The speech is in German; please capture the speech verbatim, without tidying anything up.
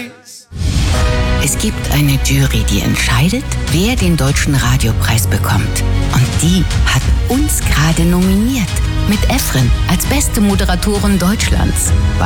Es gibt eine Jury, die entscheidet, wer den Deutschen Radiopreis bekommt. Und die hat uns gerade nominiert. Mit Efren als beste Moderatorin Deutschlands.